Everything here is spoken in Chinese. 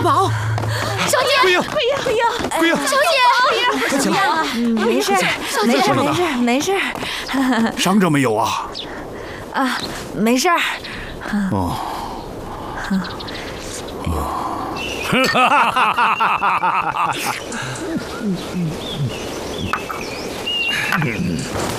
宝， 小姐， 桂英，桂英， 小姐， 快起来！ 没事，没事，没事，没事。 伤着没有啊？ 啊，没事。 哦。